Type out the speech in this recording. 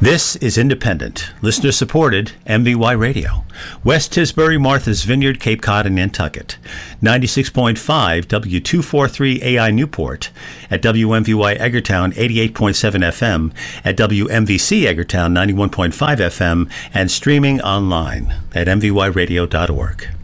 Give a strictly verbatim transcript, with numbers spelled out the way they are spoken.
This is independent, listener-supported M V Y Radio. West Tisbury, Martha's Vineyard, Cape Cod, and Nantucket. ninety-six point five W two forty-three A I Newport. At W M V Y Eggertown, eighty-eight point seven F M. At W M V C Eggertown, ninety-one point five F M. And streaming online at m v y radio dot org.